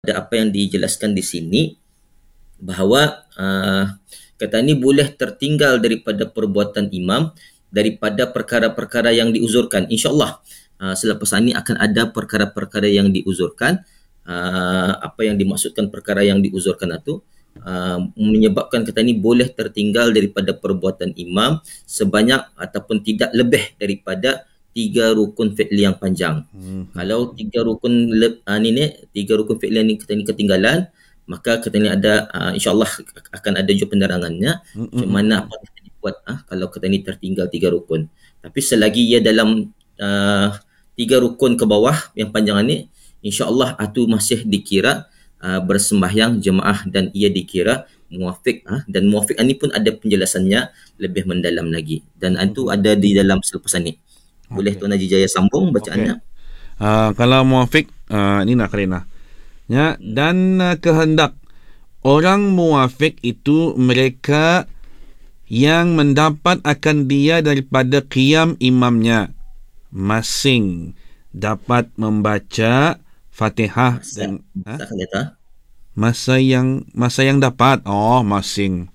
apa yang dijelaskan di sini bahawa kata ni boleh tertinggal daripada perbuatan imam daripada perkara-perkara yang diuzurkan. InsyaAllah selepas ini akan ada perkara-perkara yang diuzurkan. Apa yang dimaksudkan perkara yang diuzurkan itu menyebabkan kata ni boleh tertinggal daripada perbuatan imam sebanyak ataupun tidak lebih daripada 3 rukun fi'li yang panjang. Kalau 3 rukun tiga rukun fi'li ni kita ni ketinggalan, maka kita ni ada insya-Allah akan ada juga penerangannya macam mana apa kita dibuat kalau kita ni tertinggal 3 rukun. Tapi selagi ia dalam 3 rukun ke bawah yang panjang ni, insya-Allah itu masih dikira bersembahyang jemaah dan ia dikira muafiq dan muafiq ini pun ada penjelasannya lebih mendalam lagi dan itu ada di dalam selepas ini. Boleh Tuan Haji Jaya sambung bacaannya. Kalau muafiq ini nak kerana ya, dan kehendak orang muafiq itu mereka yang mendapat akan dia daripada qiyam imamnya masing dapat membaca Fatihah dan masa yang dapat masing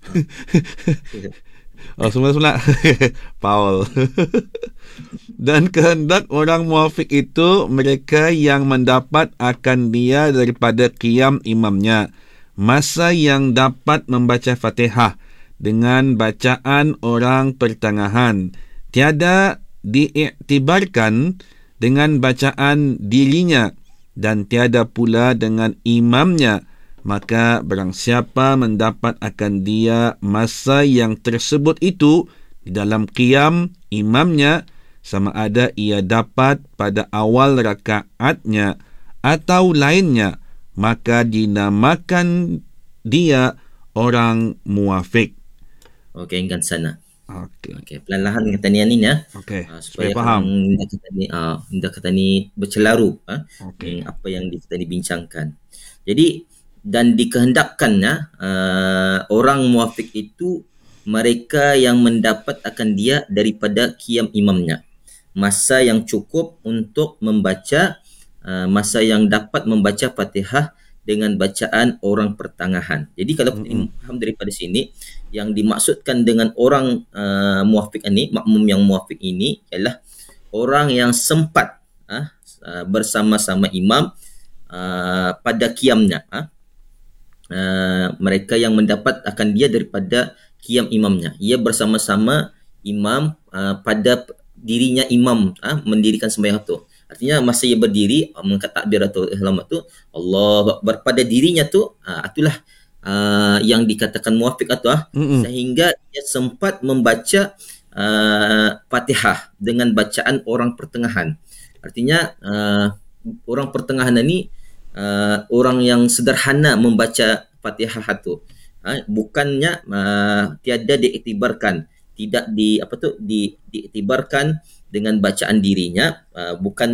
semula Paul. Dan kehendak orang muafiq itu mereka yang mendapat akan dia daripada qiyam imamnya masa yang dapat membaca Fatihah dengan bacaan orang pertengahan, tiada diiktibarkan dengan bacaan dirinya dan tiada pula dengan imamnya, maka barang siapa mendapat akan dia masa yang tersebut itu di dalam qiyam imamnya, sama ada ia dapat pada awal rakaatnya atau lainnya, maka dinamakan dia orang muafiq. Okey, ingat sana. Okey. Perlahan kata ni ya. Okey. Supaya faham. Anda kata ni bercelaru apa yang kita dibincangkan. Jadi dan dikehendakkannya orang muafiq itu mereka yang mendapat akan dia daripada qiyam imamnya masa yang cukup untuk membaca masa yang dapat membaca Fatihah dengan bacaan orang pertengahan. Jadi kalau kita faham daripada sini yang dimaksudkan dengan orang muafiq ini, makmum yang muafiq ini ialah orang yang sempat bersama-sama imam pada qiyamnya. Mereka yang mendapat akan dia daripada qiyam imamnya. Ia bersama-sama imam pada dirinya imam mendirikan sembahyang tu. Artinya masa ia berdiri mengangkat takbiratul ihram tu Allahu Akbar pada dirinya tu itulah yang dikatakan muafiq atau sehingga ia sempat membaca Fatihah dengan bacaan orang pertengahan. Artinya orang pertengahan ini orang yang sederhana membaca Fatihah itu bukannya tiada diiktibarkan, tidak diiktibarkan dengan bacaan dirinya, bukan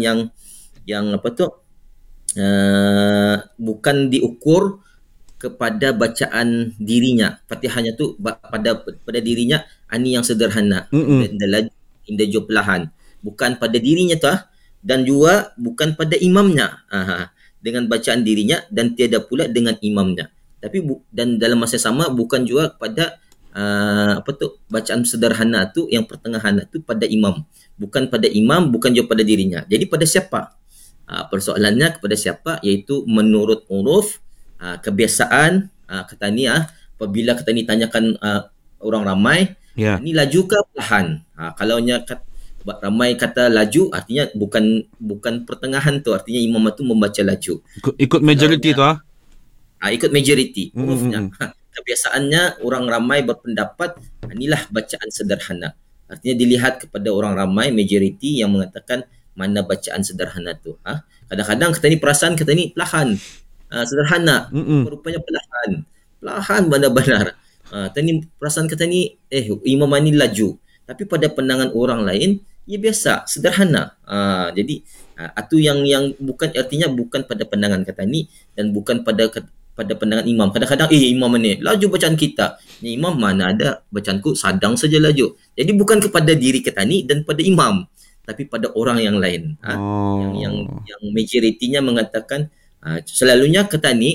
bukan diukur kepada bacaan dirinya. Fatihahnya tu pada dirinya ani yang sederhana, indah jo perlahan, bukan pada dirinya tu dan juga bukan pada imamnya dengan bacaan dirinya dan tiada pula dengan imamnya. Tapi dan dalam masa sama bukan juga pada bacaan sederhana tu yang pertengahan tu pada imam, bukan pada imam, bukan juga pada dirinya. Jadi pada siapa? Persoalannya kepada siapa, iaitu menurut uruf kebiasaan kata ni apabila kata ni tanyakan orang ramai ni laju ke perlahan. Kalaunya ramai kata laju, artinya bukan pertengahan tu, artinya imam tu membaca laju. Ikut majority tu ikut majority urufnya. Kebiasaannya orang ramai berpendapat inilah bacaan sederhana. Artinya dilihat kepada orang ramai majority yang mengatakan mana bacaan sederhana tu. Kadang-kadang kita ni perasaan kita ni perlahan, sederhana, rupanya perlahan benar-benar. Tadi perasaan kita ni imam ni laju, tapi pada pandangan orang lain ia biasa, sederhana. Jadi itu yang bukan, artinya bukan pada pandangan kata ni dan bukan pada pandangan imam. Kadang-kadang imam ni laju bacaan kita, ni imam mana ada bacaanku sadang saja laju. Jadi bukan kepada diri kita ni dan pada imam, tapi pada orang yang lain. Yang majoritinya mengatakan Selalunya kata ni